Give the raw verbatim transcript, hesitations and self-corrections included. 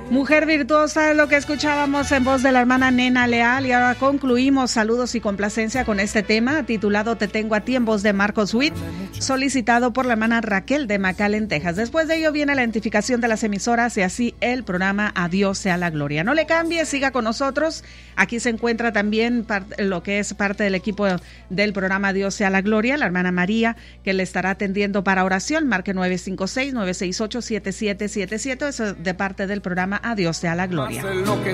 Mujer virtuosa es lo que escuchábamos en voz de la hermana Nena Leal, y ahora concluimos saludos y complacencia con este tema titulado Te tengo a ti, en voz de Marcos Witt, solicitado por la hermana Raquel de McAllen, Texas. Después de ello viene la identificación de las emisoras y así el programa A Dios sea la gloria. No le cambie, siga con nosotros. Aquí se encuentra también lo que es parte del equipo del programa A Dios sea la gloria, la hermana María, que le estará atendiendo para oración. Marque nueve cinco seis, nueve seis ocho, siete siete siete siete, eso de parte del programa A Dios sea la gloria. Haz lo que